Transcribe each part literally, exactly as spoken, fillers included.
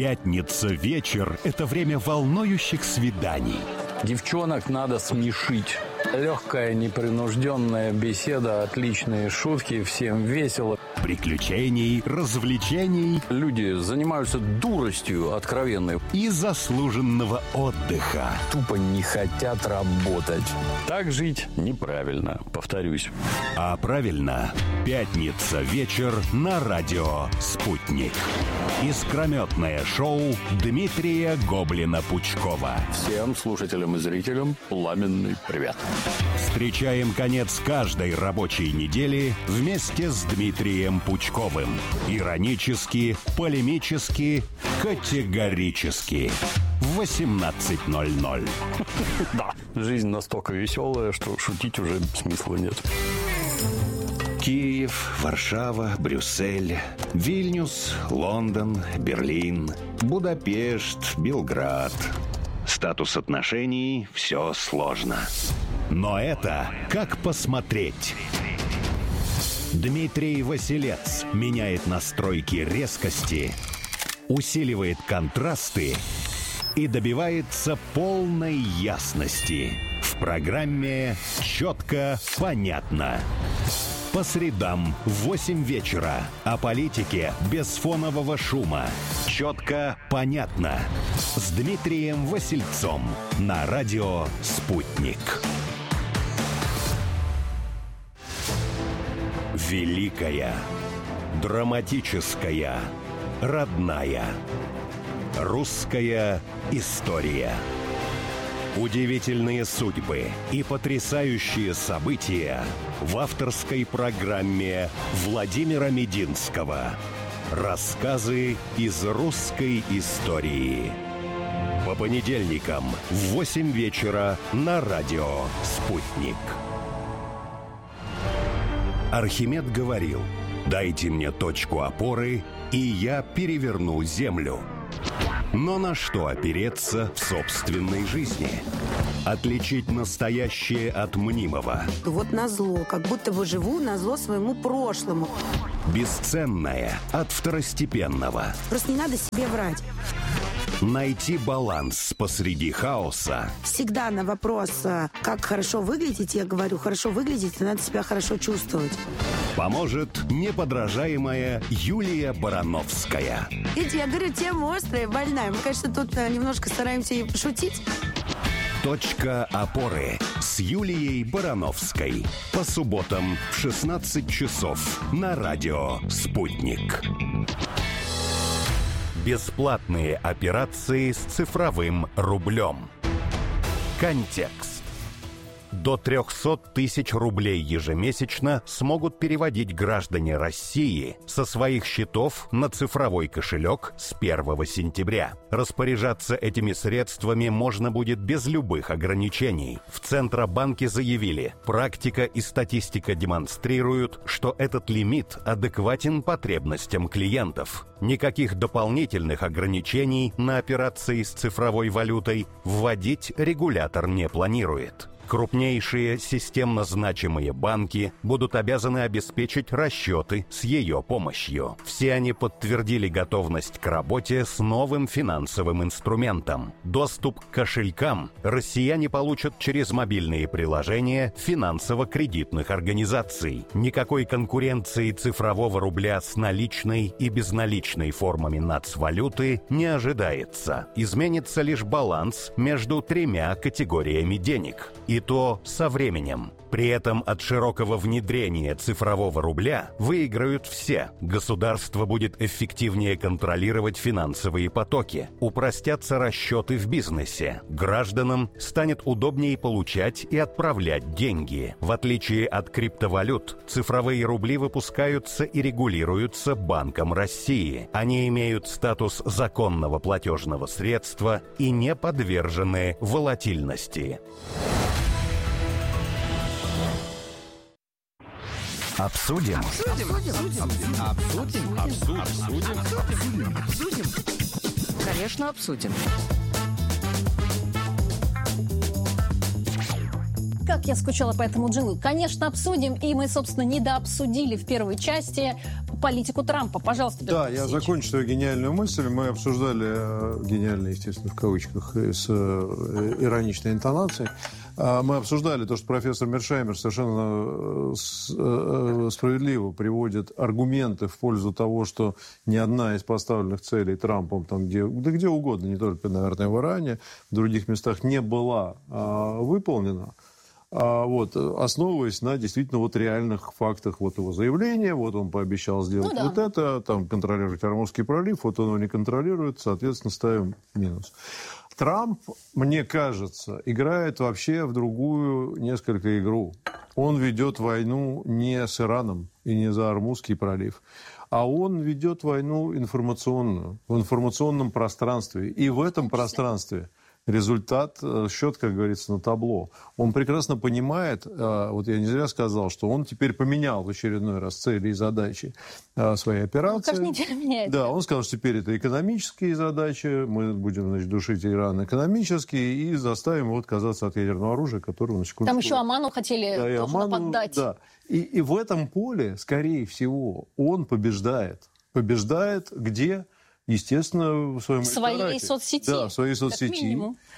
Пятница вечер – это время волнующих свиданий. Девчонок надо смешить. Легкая, непринужденная беседа, отличные шутки, всем весело. Приключений, развлечений. Люди занимаются дуростью откровенной. И заслуженного отдыха. Тупо не хотят работать. Так жить неправильно, повторюсь. А правильно, пятница вечер на радио «Спутник». Искрометное шоу Дмитрия Гоблина-Пучкова. Всем слушателям и зрителям пламенный привет. Встречаем конец каждой рабочей недели вместе с Дмитрием Пучковым. Иронически, полемически, категорически. В восемнадцать ноль ноль. Да, жизнь настолько веселая, что шутить уже смысла нет. Киев, Варшава, Брюссель, Вильнюс, Лондон, Берлин, Будапешт, Белград. Статус отношений – все сложно. Но это как посмотреть. Дмитрий Василец меняет настройки резкости, усиливает контрасты и добивается полной ясности. В программе «Четко, понятно». По средам в восемь вечера. О политике без фонового шума. Четко, понятно. С Дмитрием Васильцом на радио «Спутник». Великая, драматическая, родная. Русская история. Удивительные судьбы и потрясающие события в авторской программе Владимира Мединского. Рассказы из русской истории. По понедельникам в восемь вечера на радио «Спутник». Архимед говорил: «Дайте мне точку опоры, и я переверну землю». Но на что опереться в собственной жизни? Отличить настоящее от мнимого. Вот назло, как будто бы живу назло своему прошлому. Бесценное от второстепенного. Просто не надо себе врать. Найти баланс посреди хаоса. Всегда на вопрос, как хорошо выглядеть, я говорю, хорошо выглядеть, и надо себя хорошо чувствовать. Поможет неподражаемая Юлия Барановская. Видите, я говорю, тема острая, больная. Мы, конечно, тут немножко стараемся и пошутить. Точка опоры с Юлией Барановской. По субботам в шестнадцать часов на радио «Спутник». Бесплатные операции с цифровым рублем. Контекст. До триста тысяч рублей ежемесячно смогут переводить граждане России со своих счетов на цифровой кошелек с первого сентября. Распоряжаться этими средствами можно будет без любых ограничений. В Центробанке заявили, практика и статистика демонстрируют, что этот лимит адекватен потребностям клиентов. Никаких дополнительных ограничений на операции с цифровой валютой вводить регулятор не планирует. Крупнейшие системно значимые банки будут обязаны обеспечить расчеты с ее помощью. Все они подтвердили готовность к работе с новым финансовым инструментом. Доступ к кошелькам россияне получат через мобильные приложения финансово-кредитных организаций. Никакой конкуренции цифрового рубля с наличной и безналичной формами нацвалюты не ожидается. Изменится лишь баланс между тремя категориями денег. И то со временем. При этом от широкого внедрения цифрового рубля выиграют все. Государство будет эффективнее контролировать финансовые потоки. Упростятся расчеты в бизнесе. Гражданам станет удобнее получать и отправлять деньги. В отличие от криптовалют, цифровые рубли выпускаются и регулируются Банком России. Они имеют статус законного платежного средства и не подвержены волатильности. Обсудим. Обсудим. Обсудим. Обсудим. Обсудим. Обсудим. Обсудим. Конечно, обсудим. Как я скучала по этому джинглу. Конечно, обсудим. И мы, собственно, недообсудили в первой части политику Трампа. Пожалуйста, Петр Да, Алексеевич. я закончу свою гениальную мысль. Мы обсуждали, гениально, естественно, в кавычках, с ироничной интонацией, мы обсуждали то, что профессор Мершаймер совершенно справедливо приводит аргументы в пользу того, что ни одна из поставленных целей Трампом, там, где, да где угодно, не только, наверное, в Иране, в других местах, не была а, выполнена. А, вот, основываясь на действительно вот реальных фактах вот его заявления, вот он пообещал сделать ну, да. вот это, там, контролировать Ормузский пролив, вот он его не контролирует, соответственно, ставим минус. Трамп, мне кажется, играет вообще в другую несколько игру. Он ведет войну не с Ираном и не за Ормузский пролив, а он ведет войну информационную, в информационном пространстве. И в этом пространстве результат, счет, как говорится, на табло. Он прекрасно понимает, вот я не зря сказал, что он теперь поменял в очередной раз цели и задачи своей операции. Ну, каждый день меняется. Да, он сказал, что теперь это экономические задачи, мы будем, значит, душить Иран экономически и заставим его отказаться от ядерного оружия, которое на секунду... Там еще Оману хотели да, тоже Оману, нападать. Да. И, и в этом поле, скорее всего, он побеждает. Побеждает где... Естественно, в своем в своей электорате. соцсети. Да, в своей соцсети.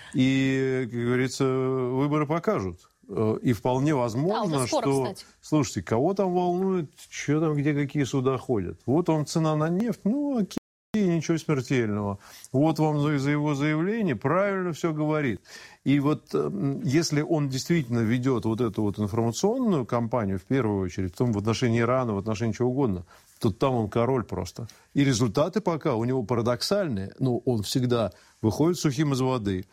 И, как говорится, выборы покажут. И вполне возможно, да, скоро, что... кстати. Слушайте, кого там волнует, что там, где какие суда ходят? Вот вам цена на нефть, ну, окей, ничего смертельного. Вот вам за, за его заявление, правильно все говорит. И вот если он действительно ведет вот эту вот информационную кампанию, в первую очередь, в том в отношении Ирана, в отношении чего угодно, то там он король просто. И результаты пока у него парадоксальные. Ну, он всегда выходит сухим из воды.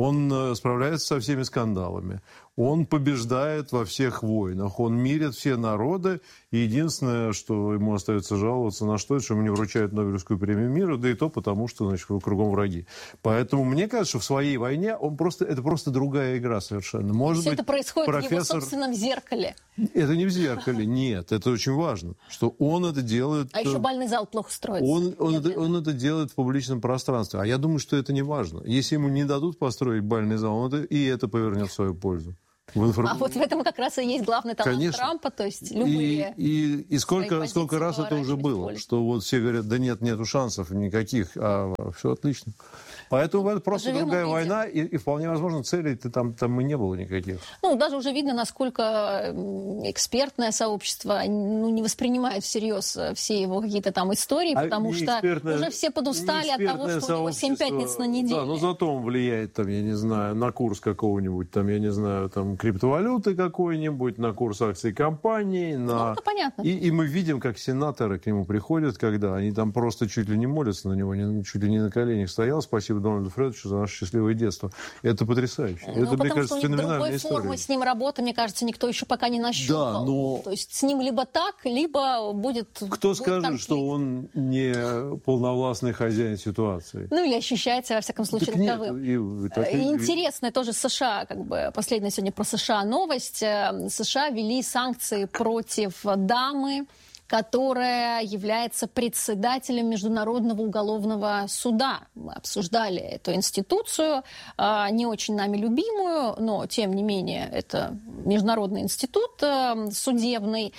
Он справляется со всеми скандалами. Он побеждает во всех войнах. Он мирит все народы. И единственное, что ему остается жаловаться на что, что ему не вручают Нобелевскую премию мира, да и то потому, что, значит, кругом враги. Поэтому мне кажется, что в своей войне он просто, это просто другая игра совершенно. Может Все быть, это происходит профессор... в его собственном зеркале. Это не в зеркале, нет. Это очень важно, что он это делает... А еще бальный зал плохо строится. Он, он, это, он это делает в публичном пространстве. А я думаю, что это не важно. Если ему не дадут построить бальный зал, он это, и это повернет в свою пользу. А вот в этом как раз и есть главный талант Конечно. Трампа, то есть любые... И, и, и сколько, сколько раз это уже было, что вот все говорят, да нет, нету шансов никаких, а все отлично. Поэтому это просто Живем другая война, и, и вполне возможно, целей-то там, там и не было никаких. Ну, даже уже видно, насколько экспертное сообщество ну, не воспринимает всерьез все его какие-то там истории, а потому что уже все подустали от того, что у него семь пятниц на неделю. Да, но зато он влияет, там, я не знаю, на курс какого-нибудь, там, я не знаю, там, криптовалюты какой-нибудь, на курс акций компании. На... Ну, это понятно. И, и мы видим, как сенаторы к нему приходят, когда они там просто чуть ли не молятся на него, не, чуть ли не на коленях стоял, спасибо Дональду Фредовичу за наше счастливое детство. Это потрясающе. Ну, это, мне кажется, что феноменальная другой история. формы с ним работы, мне кажется, никто еще пока не нащупал. Да, но... То есть с ним либо так, либо будет... Кто будет скажет, конфликт. что он не полновластный хозяин ситуации? Ну, или ощущается, во всяком случае, так таковым. Нет, и, и, так, и... Интересная тоже США, как бы, последняя сегодня про США новость. США ввели санкции против дамы, которая является председателем Международного уголовного суда. Мы обсуждали эту институцию, не очень нами любимую, но, тем не менее, это международный институт судебный,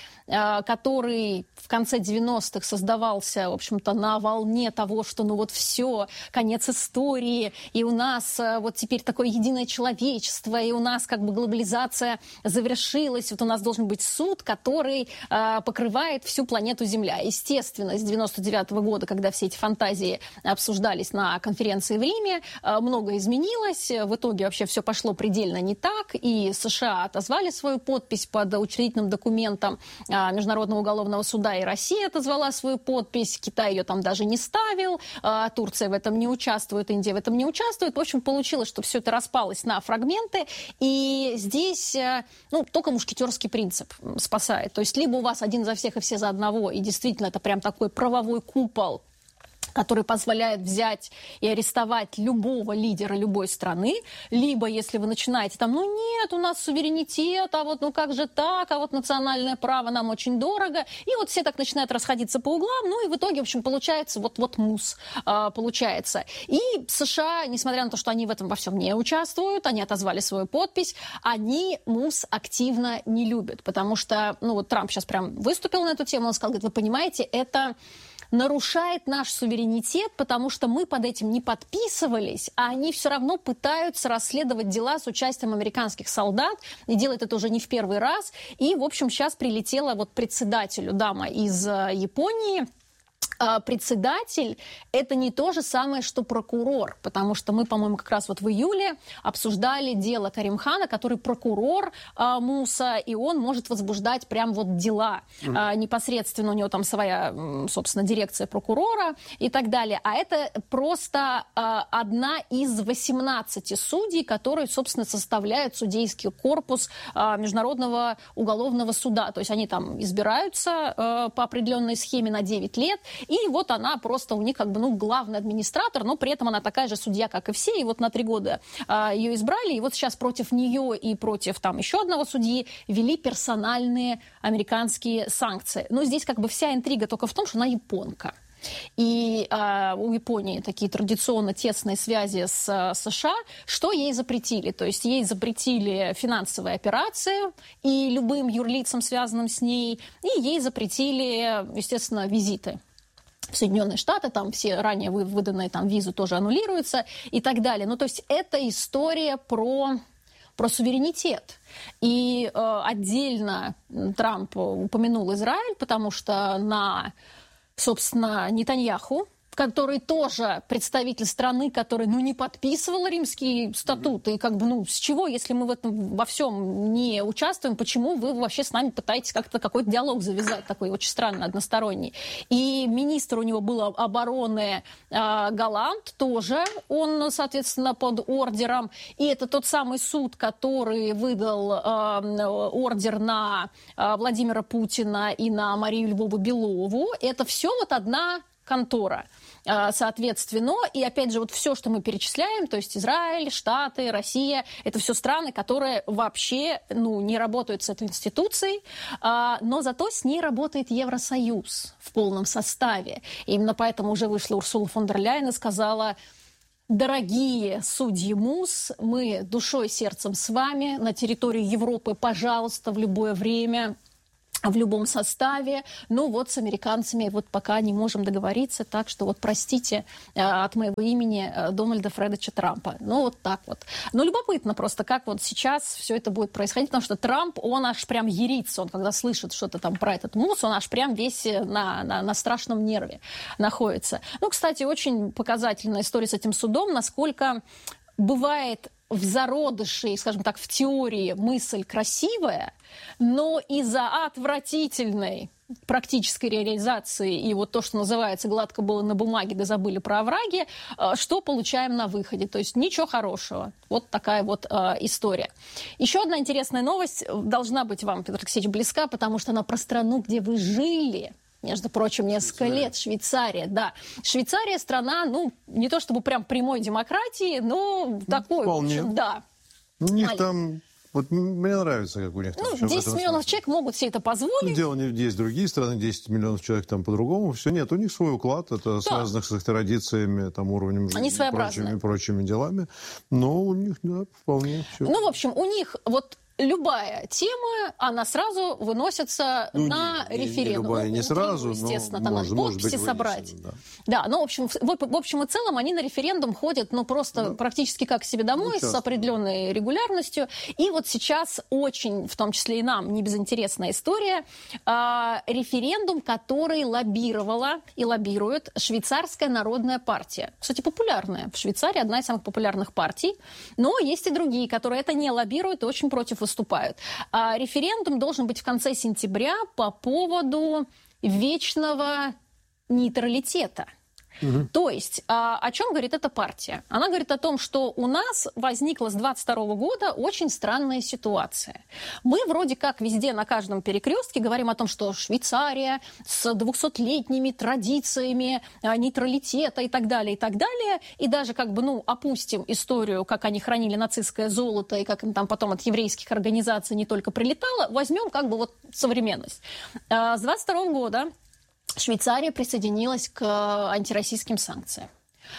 который в конце девяностых создавался, в общем-то, на волне того, что ну вот все, конец истории, и у нас вот теперь такое единое человечество, и у нас как бы глобализация завершилась, вот у нас должен быть суд, который покрывает всю планету Земля. Естественно, с девяносто девятого года, когда все эти фантазии обсуждались на конференции в Риме, многое изменилось, в итоге вообще все пошло предельно не так, и США отозвали свою подпись под учредительным документом Международного уголовного суда, и Россия отозвала свою подпись, Китай ее там даже не ставил, Турция в этом не участвует, Индия в этом не участвует. В общем, получилось, что все это распалось на фрагменты, и здесь ну, только мушкетерский принцип спасает. То есть либо у вас один за всех и все за одного, и действительно это прям такой правовой купол, который позволяет взять и арестовать любого лидера любой страны, либо если вы начинаете там, ну нет, у нас суверенитет, а вот ну как же так, а вот национальное право нам очень дорого, и вот все так начинают расходиться по углам, ну и в итоге, в общем, получается вот, вот мус а, получается. И США, несмотря на то, что они в этом во всем не участвуют, они отозвали свою подпись, они мус активно не любят, потому что, ну вот Трамп сейчас прям выступил на эту тему, он сказал, говорит, вы понимаете, это нарушает наш суверенитет, потому что мы под этим не подписывались, а они все равно пытаются расследовать дела с участием американских солдат, и делают это уже не в первый раз. И, в общем, сейчас прилетела вот председателю, дама из Японии. Председатель – это не то же самое, что прокурор, потому что мы, по-моему, как раз вот в июле обсуждали дело Карим-Хана, который прокурор а, Муса, и он может возбуждать прям вот дела. Mm-hmm. А, непосредственно у него там своя, собственно, дирекция прокурора и так далее. А это просто а, одна из восемнадцати судей, которые, собственно, составляют судейский корпус а, Международного уголовного суда. То есть они там избираются а, по определенной схеме на девять лет, и вот она просто у них как бы, ну, главный администратор, но при этом она такая же судья, как и все, и вот на три года а, ее избрали, и вот сейчас против нее и против там еще одного судьи ввели персональные американские санкции. Но здесь как бы вся интрига только в том, что она японка. И э, у Японии такие традиционно тесные связи с э, США, что ей запретили? То есть ей запретили финансовые операции и любым юрлицам, связанным с ней, и ей запретили, естественно, визиты в Соединенные Штаты, там все ранее выданные там визы тоже аннулируются и так далее. Ну, то есть это история про, про суверенитет. И э, отдельно Трамп упомянул Израиль, потому что на, собственно, Нетаньяху, который тоже представитель страны, который, ну, не подписывал Римский статут. И как бы, ну, с чего, если мы в этом во всем не участвуем, почему вы вообще с нами пытаетесь как-то какой-то диалог завязать, такой очень странный, односторонний. И министр у него был обороны э, Галант тоже, он, соответственно, под ордером. И это тот самый суд, который выдал э, ордер на э, Владимира Путина и на Марию Львову Белову. Это все вот одна контора, соответственно. И опять же, вот все, что мы перечисляем, то есть Израиль, Штаты, Россия, это все страны, которые вообще, ну, не работают с этой институцией, но зато с ней работает Евросоюз в полном составе. И именно поэтому уже вышла Урсула фон дер Ляйен и сказала: дорогие судьи МУС, мы душой и сердцем с вами на территории Европы, пожалуйста, в любое время, в любом составе. Ну вот с американцами вот пока не можем договориться, так что вот простите от моего имени Дональда Фредовича Трампа. Ну вот так вот. Но любопытно просто, как вот сейчас все это будет происходить, потому что Трамп, он аж прям ярится, он когда слышит что-то там про этот МУС, он аж прям весь на, на, на страшном нерве находится. Ну, кстати, очень показательная история с этим судом, насколько бывает в зародыше, скажем так, в теории мысль красивая, но из-за отвратительной практической реализации и вот то, что называется гладко было на бумаге, да забыли про овраги, что получаем на выходе. То есть ничего хорошего. Вот такая вот э, история. Еще одна интересная новость должна быть вам, Петр Алексеевич, близка, потому что она про страну, где вы жили. Между прочим, несколько Швейцария. лет. Швейцария, да. Швейцария страна, ну, не то чтобы прям прямой демократии, но ну, такой, вполне. В общем, да. У них Маленький. там... Вот мне нравится, как у них... Ну, десять миллионов человек могут себе это позволить. Дело не есть другие страны, десять миллионов человек там по-другому. Все нет, у них свой уклад, это да. связано с их традициями, там, уровнем жизни и прочими, прочими делами. Но у них, да, вполне все. Ну, в общем, у них вот... любая тема, она сразу выносится ну, на не, референдум. Не любая, ну, не сразу, естественно, но там может, надо подписи может собрать. Вынесено, да. да, ну, в общем, в, в общем и целом они на референдум ходят, ну, просто да. практически как к себе домой, ну, с определенной регулярностью. И вот сейчас очень, в том числе и нам, не безинтересная история, э, референдум, который лоббировала и лоббирует Швейцарская народная партия. Кстати, популярная. В Швейцарии одна из самых популярных партий. Но есть и другие, которые это не лоббируют и очень против выступают. А референдум должен быть в конце сентября по поводу вечного нейтралитета. Угу. То есть, а, о чем говорит эта партия? Она говорит о том, что у нас возникла с двадцать второго года очень странная ситуация. Мы вроде как везде на каждом перекрестке говорим о том, что Швейцария с двухсотлетними традициями нейтралитета и так далее, и так далее. И даже как бы, ну, опустим историю, как они хранили нацистское золото и как им там потом от еврейских организаций не только прилетало, возьмем как бы вот современность. С двадцать второго года Швейцария присоединилась к антироссийским санкциям.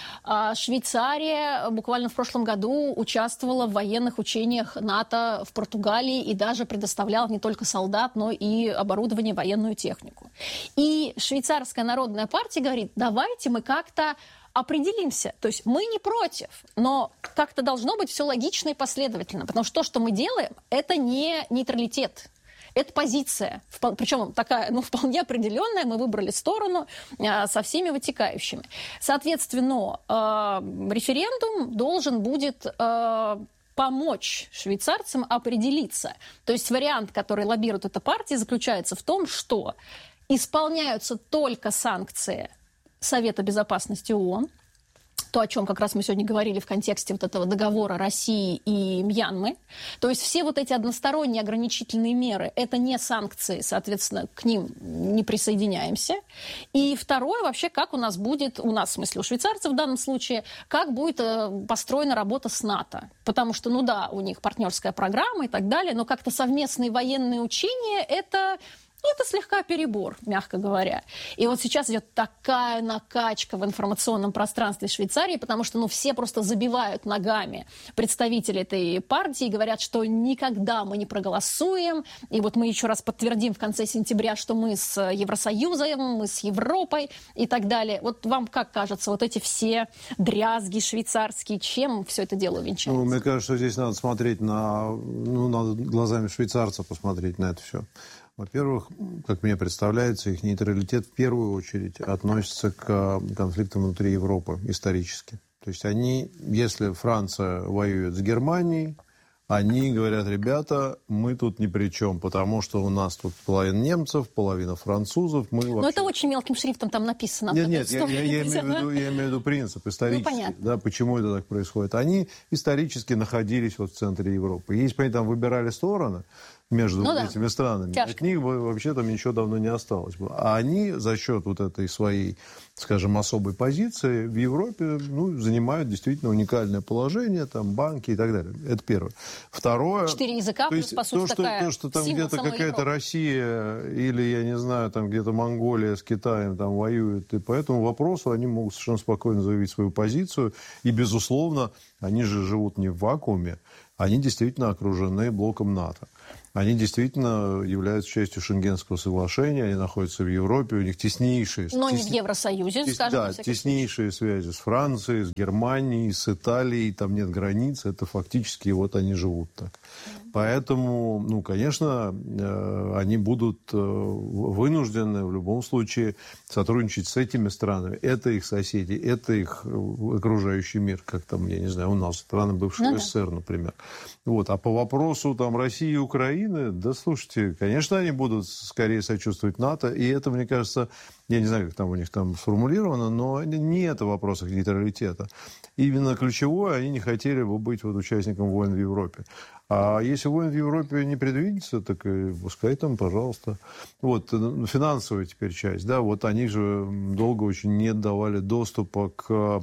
Швейцария буквально в прошлом году участвовала в военных учениях НАТО в Португалии и даже предоставляла не только солдат, но и оборудование, военную технику. И швейцарская народная партия говорит, давайте мы как-то определимся. То есть мы не против, но как-то должно быть все логично и последовательно, потому что то, что мы делаем, это не нейтралитет. Это позиция, причем такая, ну, вполне определенная, мы выбрали сторону а, со всеми вытекающими. Соответственно, а, референдум должен будет а, помочь швейцарцам определиться. То есть вариант, который лоббирует эта партия, заключается в том, что исполняются только санкции Совета Безопасности ООН, то, о чем как раз мы сегодня говорили в контексте вот этого договора России и Мьянмы. То есть все вот эти односторонние ограничительные меры – это не санкции, соответственно, к ним не присоединяемся. И второе, вообще, как у нас будет, у нас, в смысле, у швейцарцев в данном случае, как будет построена работа с НАТО. Потому что, ну да, у них партнерская программа и так далее, но как-то совместные военные учения – это... Ну, это слегка перебор, мягко говоря. И вот сейчас идет такая накачка в информационном пространстве Швейцарии, потому что, ну, все просто забивают ногами представители этой партии и говорят, что никогда мы не проголосуем. И вот мы еще раз подтвердим в конце сентября, что мы с Евросоюзом, мы с Европой и так далее. Вот вам как кажется, вот эти все дрязги швейцарские, чем все это дело увенчается? Ну, мне кажется, что здесь надо смотреть на... Ну, надо глазами швейцарца посмотреть на это все. Во-первых, как мне представляется, их нейтралитет в первую очередь относится к конфликтам внутри Европы исторически. То есть они, если Франция воюет с Германией, они говорят, ребята, мы тут ни при чем, потому что у нас тут половина немцев, половина французов. Мы вообще... Но это очень мелким шрифтом там написано. Нет, нет, я, я, я, имею в виду, я имею в виду принцип исторический. Ну, да, почему это так происходит. Они исторически находились вот в центре Европы. Если бы они там выбирали стороны между ну, этими да. странами, Тяжко. От них бы вообще там ничего давно не осталось бы. А они за счет вот этой своей, скажем, особой позиции в Европе ну, занимают действительно уникальное положение, там банки и так далее. Это первое. Второе... Четыре языка, плюс, по сути, то, что, такая то, что там где-то какая-то Европы. Россия или, я не знаю, там где-то Монголия с Китаем там воюют, и по этому вопросу они могут совершенно спокойно заявить свою позицию. И, безусловно, они же живут не в вакууме, они действительно окружены блоком НАТО. Они действительно являются частью Шенгенского соглашения, они находятся в Европе, у них теснейшие... Но тесне... не в Евросоюзе, тес... скажем. Да, теснейшие связи с Францией, с Германией, с Италией, там нет границ, это фактически вот они живут так. Mm-hmm. Поэтому, ну, конечно, они будут вынуждены в любом случае сотрудничать с этими странами. Это их соседи, это их окружающий мир, как там, я не знаю, у нас страны бывшего ну, СССР, да. например. Вот. А по вопросу там России и Украины, да, слушайте, конечно, они будут скорее сочувствовать НАТО, и это, мне кажется, я не знаю, как там у них там сформулировано, но не это вопрос их нейтралитета. Именно ключевое, они не хотели бы быть вот участником войн в Европе. А если войн в Европе не предвидится, так и пускай там, пожалуйста. Вот, финансовая теперь часть, да, вот они же долго очень не давали доступа к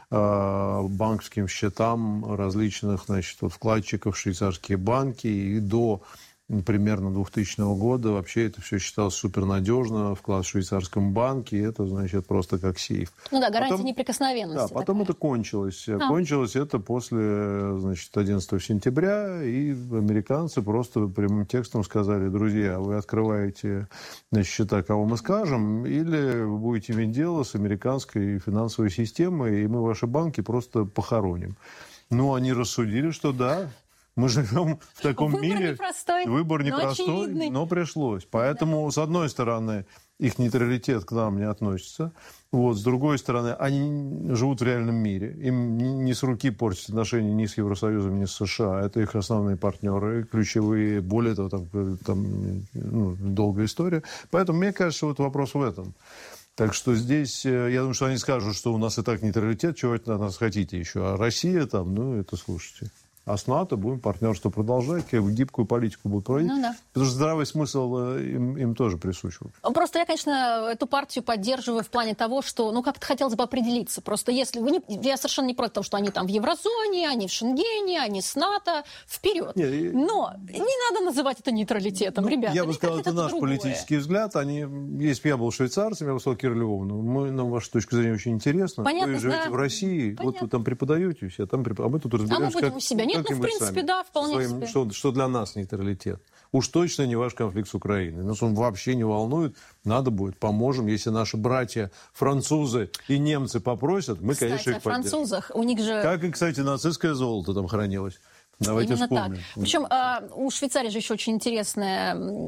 э, банковским счетам различных, значит, вот, вкладчиков, швейцарские банки, и до примерно двухтысячного года вообще это все считалось супернадежно, вклад в швейцарском банке, и это, значит, просто как сейф. Ну да, гарантия потом, неприкосновенности. Да, потом такая. это кончилось. А. Кончилось это после, значит, одиннадцатого сентября, и американцы просто прямым текстом сказали, друзья, вы открываете, значит, счета, кого мы скажем, или вы будете иметь дело с американской финансовой системой, и мы ваши банки просто похороним. Ну, они рассудили, что да, мы живем в таком Выбор мире. Непростой, Выбор непростой, но очевидный. Но пришлось. Поэтому, да. с одной стороны, их нейтралитет к нам не относится. Вот, с другой стороны, они живут в реальном мире. Им не с руки портить отношения ни с Евросоюзом, ни с США. Это их основные партнеры, ключевые. Более того, там, там ну, долгая история. Поэтому, мне кажется, вот вопрос в этом. Так что здесь, я думаю, что они скажут, что у нас и так нейтралитет, чего это от нас хотите еще. А Россия там, ну, это слушайте. А с НАТО будем партнерство продолжать, как бы гибкую политику будут проводить. Ну, да. Потому что здравый смысл им, им тоже присущ. Просто я, конечно, эту партию поддерживаю в плане того, что, ну, как-то хотелось бы определиться. Просто если вы не... Я совершенно не против того, что они там в еврозоне, они в Шенгене, они с НАТО. Вперед. Нет, но не надо называть это нейтралитетом, ну, ребята. Я бы сказал, это, это наш другое. Политический взгляд. Они... Если бы я был швейцарцем, я бы сказал, Кира Львовна, мы, нам ваша точка зрения очень интересна. Понятно, вы живете да. в России, Понятно. вот вы там преподаете все, там препод... а мы тут разберемся. А мы будем как... у себя. Нет, ну, в принципе, сами. да, вполне своим, себе. Что, что для нас нейтралитет? Уж точно не ваш конфликт с Украиной. Нас он вообще не волнует. Надо будет, поможем. Если наши братья французы и немцы попросят, мы, кстати, конечно, их поддержим. Кстати, о французах. У них же... Как и, кстати, нацистское золото там хранилось. Давайте именно вспомним. Так. Причем э, у Швейцарии же еще очень интересный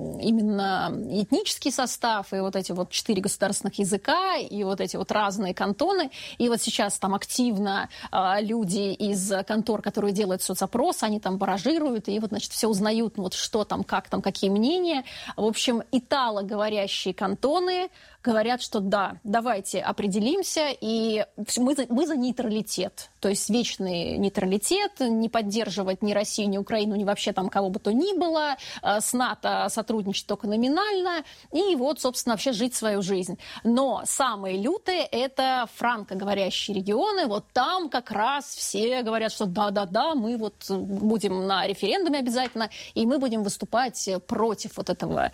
именно этнический состав, и вот эти вот четыре государственных языка, и вот эти вот разные кантоны. И вот сейчас там активно э, люди из контор, которые делают соцопрос, они там баражируют, и вот, значит, все узнают, ну, вот что там, как там, какие мнения. В общем, италоговорящие кантоны говорят, что да, давайте определимся, и мы за, мы за нейтралитет. То есть вечный нейтралитет, не поддерживать ни Россию, ни Украину, ни вообще там кого бы то ни было, с НАТО сотрудничать только номинально, и вот, собственно, вообще жить свою жизнь. Но самые лютые – это франкоговорящие регионы, вот там как раз все говорят, что да-да-да, мы вот будем на референдуме обязательно, и мы будем выступать против вот этого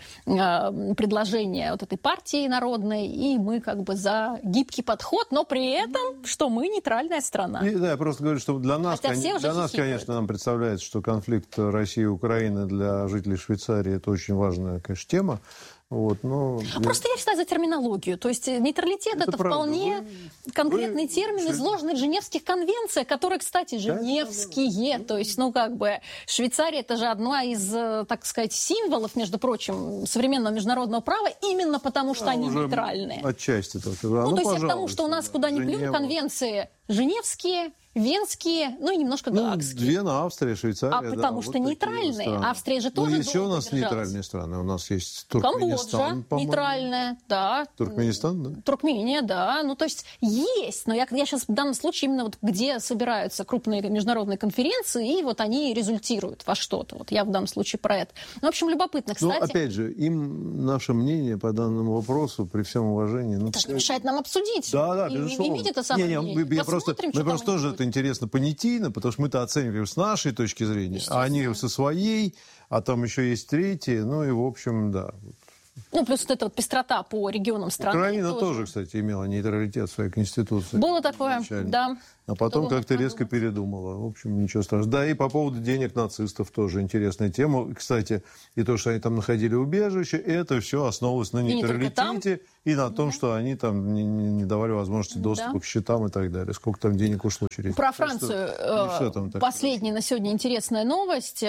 э, предложения вот этой партии народной, и мы как бы за гибкий подход, но при этом, что мы нейтральная страна. И, да, я просто говорю, что для нас, кон... для нас конечно, нам представляется, что конфликт России и Украины для жителей Швейцарии это очень важная, конечно, тема. Вот, но... Просто я считаю за терминологию. То есть нейтралитет это, это вполне вы, конкретный вы... термин, изложенный в Женевских конвенциях, которые, кстати, женевские. Да, то есть, ну, как бы, Швейцария это же одна из, так сказать, символов, между прочим, современного международного права, именно потому что а, они нейтральные. Отчасти только. Ну, ну, то есть, потому что у нас куда ни плюнь, конвенции женевские, венские, ну и немножко гаагские. Ну, Вена, Австрия, Швейцария. А да, потому что вот нейтральные. Австрия же тоже. Ну, еще у нас держалась. Нейтральные страны. У нас есть Туркменистан, Камбоджа нейтральная, да. Туркменистан, да? Туркмения, да. Ну, то есть есть. Но я, я сейчас в данном случае именно вот где собираются крупные международные конференции, и вот они результируют во что-то. Вот я в данном случае про это. Ну, в общем, любопытно, кстати. Ну, опять же, им наше мнение по данному вопросу, при всем уважении... Ну, это же не мешает нам обсудить. Да, да, и, безусловно. И видеть это самое не, не, я просто, мы просто тоже это интересно понятийно, потому что мы-то оцениваем с нашей точки зрения, а они со своей, а там еще есть третьи, ну и в общем, да. Ну, плюс вот эта вот пестрота по регионам страны. Украина тоже, тоже кстати, имела нейтралитет в своей конституции. Было такое, изначально. Да. А потом как-то резко передумала. В общем, ничего страшного. Да, и по поводу денег нацистов тоже интересная тема. Кстати, и то, что они там находили убежище, это все основывалось на нейтралитете и, и на том, да. что они там не, не давали возможности доступа да. к счетам и так далее. Сколько там денег ушло через... Про Францию. Что, там последняя на сегодня интересная новость.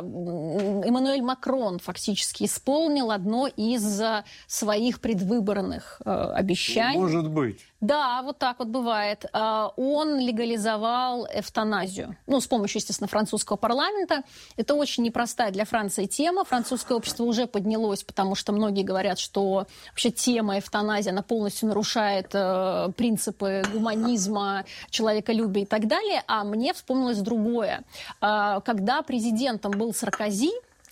Эммануэль Макрон фактически исполнил одно из своих предвыборных обещаний. Может быть. Да, вот так вот бывает. Он легализовал эвтаназию. Ну, с помощью, естественно, французского парламента. Это очень непростая для Франции тема. Французское общество уже поднялось, потому что многие говорят, что вообще тема эвтаназии, она полностью нарушает э, принципы гуманизма, человеколюбия и так далее. А мне вспомнилось другое. Э, когда президентом был Саркози,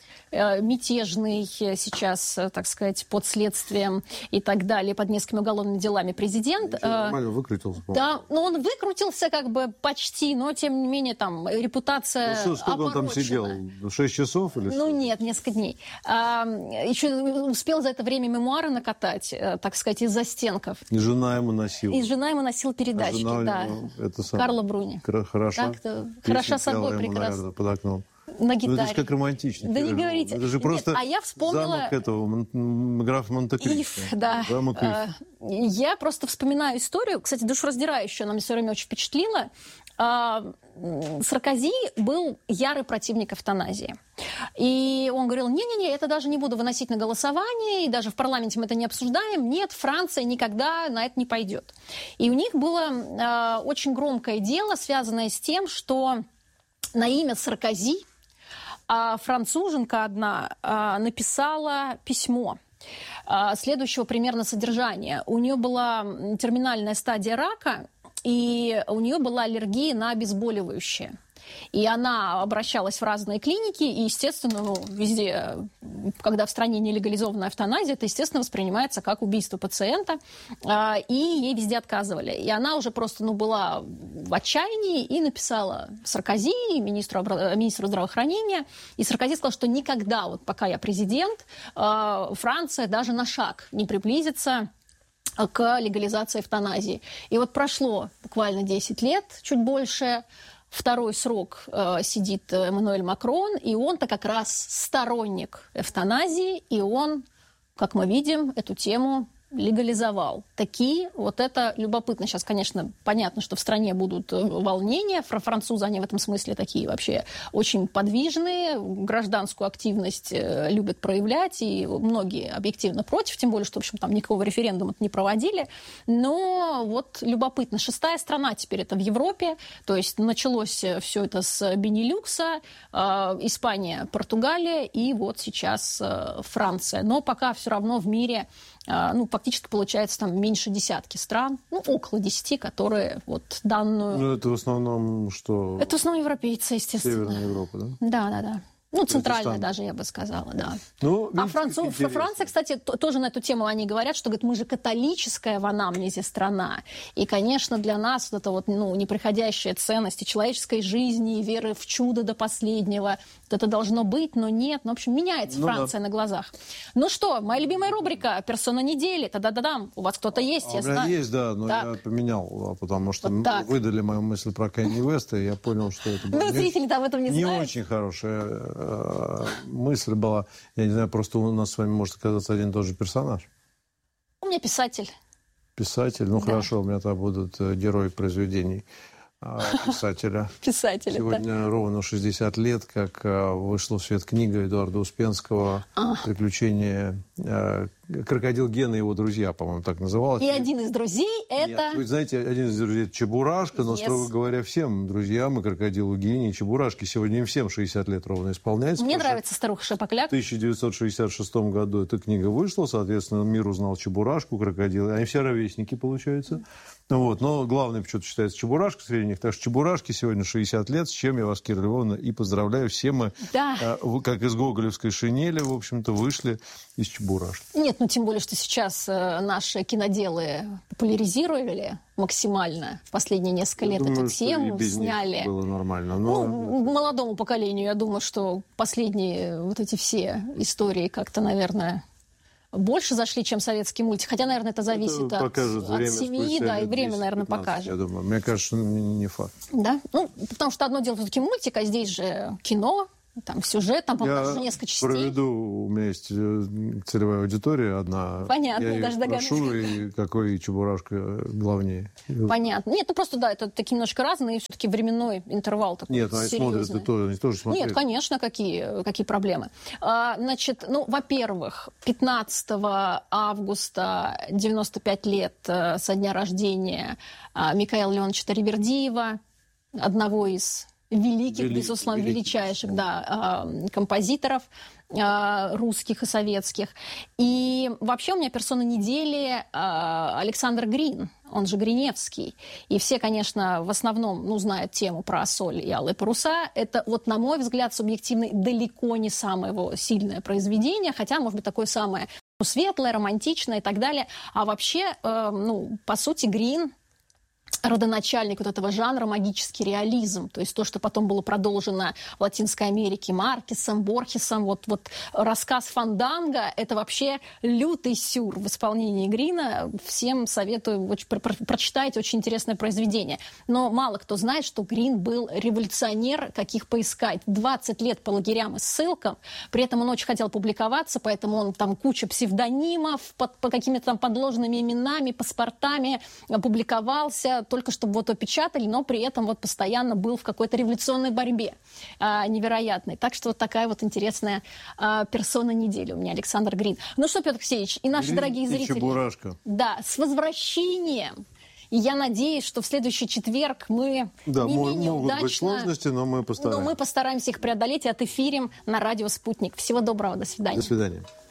мятежный сейчас, так сказать, под следствием и так далее, под несколькими уголовными делами президент. Нормально выкрутился. Да, но он выкрутился как бы почти, но тем не менее там репутация ну, что, сколько опорочена. Он там сидел? Шесть часов или Ну что? нет, несколько дней. А, еще успел за это время мемуары накатать, так сказать, из застенков. И жена ему носила. И жена ему носила передачки, а да. Это Карла Бруни. Хороша. Хороша собой, прекрасно. Наверное, под окном. На гитаре. Ну, это же как романтично. Да не говорите. Это же просто Нет, а я вспомнила... замок этого, графа Монте-Кристо. Да. Замок Ив. Я просто вспоминаю историю, кстати, душераздирающую, она меня все время очень впечатлила. Саркози был ярый противник эвтаназии. И он говорил, не-не-не, это даже не буду выносить на голосование, и даже в парламенте мы это не обсуждаем. Нет, Франция никогда на это не пойдет. И у них было э, очень громкое дело, связанное с тем, что на имя Саркози а француженка одна а, написала письмо. следующего примерно содержания. У нее была терминальная стадия рака, и у нее была аллергия на обезболивающее. И она обращалась в разные клиники, и, естественно, ну, везде, когда в стране не легализована эвтаназия, это, естественно, воспринимается как убийство пациента, и ей везде отказывали. И она уже просто, ну, была в отчаянии и написала Саркози, министру, министру здравоохранения, и Саркози сказал, что никогда, вот пока я президент, Франция даже на шаг не приблизится к легализации эвтаназии. И вот прошло буквально десять лет, чуть больше. Второй срок э, сидит Эммануэль Макрон, и он-то как раз сторонник эвтаназии, и он, как мы видим, эту тему легализовал. Такие, вот это любопытно. Сейчас, конечно, понятно, что в стране будут волнения. Французы, они в этом смысле такие вообще очень подвижные, гражданскую активность любят проявлять, и многие объективно против, тем более, что, в общем, там никакого референдума не проводили. Но вот любопытно. Шестая страна теперь это в Европе, то есть началось все это с Бенилюкса, э, Испания, Португалия и вот сейчас э, Франция. Но пока все равно в мире ну, фактически получается там меньше десятки стран, ну, около десяти, которые вот данную... Ну, это в основном что? Это в основном европейцы, естественно. Северная Европа, да? Да, да, да. Ну, центральная даже, я бы сказала, да. Ну, а Француз, Франция, кстати, тоже на эту тему они говорят, что, говорят, мы же католическая в анамнезе страна. И, конечно, для нас вот это вот, ну, неприходящая ценность и человеческой жизни, и веры в чудо до последнего, вот это должно быть, но нет. Ну, в общем, меняется ну, Франция да. на глазах. Ну что, моя любимая рубрика «Персона недели». Та-да-да-дам. У вас кто-то есть, а я у меня знаю. есть, да, но так. я поменял, потому что вот выдали мою мысль про Кэнни Уэста, и я понял, что это было ну, зрители там об этом не не знают. очень хорошая мысль была, я не знаю, просто у нас с вами может оказаться один и тот же персонаж. У меня писатель. Писатель? Ну, да. Хорошо, у меня там будут герои произведений писателя. Писателя, Сегодня да. ровно шестьдесят лет, как вышла в свет книга Эдуарда Успенского а. «Приключения Крокодил Гена и его друзья», по-моему, так называлось. И один из друзей это... Нет, вы знаете, один из друзей это Чебурашка, но, yes. строго говоря, всем друзьям и Крокодилу Гене, и Чебурашке сегодня им всем шестьдесят лет ровно исполняется. Мне нравится «Старуха Шапокляк». В тысяча девятьсот шестьдесят шестом году эта книга вышла, соответственно, мир узнал Чебурашку, Крокодила. Они все ровесники, получается. Вот. Но главное почему-то считается Чебурашка среди них. Так что Чебурашке сегодня шестьдесят лет, с чем я вас, Кира Львовна, и поздравляю. Все мы, да. э, как из гоголевской шинели, в общем-то, вышли из Чебурашки. Нет, ну тем более, что сейчас э, наши киноделы популяризировали максимально в последние несколько лет думаю, эту тему, сняли. Было нормально. Но... Ну, молодому поколению, я думаю, что последние вот эти все истории как-то, наверное... больше зашли, чем советский мультик. Хотя, наверное, это зависит это от, от семьи, да, и время, наверное, покажет. Я думаю. Мне кажется, не факт. Да? Ну, потому что одно дело все-таки мультик, а здесь же кино, там сюжет, там, по-моему, даже несколько частей. Я проведу, у меня есть целевая аудитория одна. Понятно, я даже прошу, и какой Чебурашка главнее. Понятно. Нет, ну просто, да, это такие немножко разные, все-таки временной интервал такой. Нет, они смотрят, это тоже, они тоже смотрят. Нет, конечно, какие, какие проблемы. А, значит, ну, во-первых, пятнадцатого августа девяносто пять лет со дня рождения Микаэла Леоновича Тарибердиева, одного из великих, Вели... безусловно, великих. величайших да, композиторов русских и советских. И вообще у меня персона недели Александр Грин, он же Гриневский. И все, конечно, в основном ну, знают тему про соль и алые паруса. Это, вот, на мой взгляд, субъективный, далеко не самое его сильное произведение, хотя, может быть, такое самое светлое, романтичное и так далее. А вообще, э, ну, по сути, Грин родоначальник вот этого жанра магический реализм, то есть то, что потом было продолжено в Латинской Америке Маркесом, Борхесом, вот, вот рассказ Фанданго, это вообще лютый сюр в исполнении Грина, всем советую, очень, про, про, прочитайте, очень интересное произведение. Но мало кто знает, что Грин был революционер, каких поискать, двадцать лет по лагерям и ссылкам, при этом он очень хотел публиковаться, поэтому он там куча псевдонимов, под, по какими-то там подложными именами, паспортами публиковался, только чтобы вот опечатали, но при этом вот постоянно был в какой-то революционной борьбе а, невероятной. Так что вот такая вот интересная а, персона недели у меня, Александр Грин. Ну что, Петр Алексеевич, и наши Грин дорогие зрители... И Чебурашка. Да, с возвращением! И я надеюсь, что в следующий четверг мы да, не менее могут удачно... быть сложности, но мы постараемся. Но мы постараемся их преодолеть и отэфирим на радио «Спутник». Всего доброго, до свидания. До свидания.